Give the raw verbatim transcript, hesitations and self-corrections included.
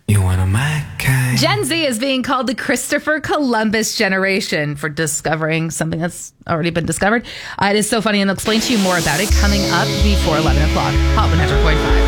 You want a my kind. Gen Z is being called the Christopher Columbus generation for discovering something that's already been discovered. Uh, it is so funny, and I'll explain to you more about it coming up before eleven o'clock. Hot one hundred point five.